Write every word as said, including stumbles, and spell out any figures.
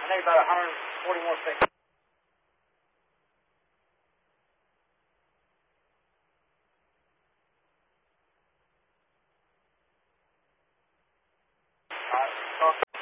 I need about one hundred forty more seconds. All right, talk.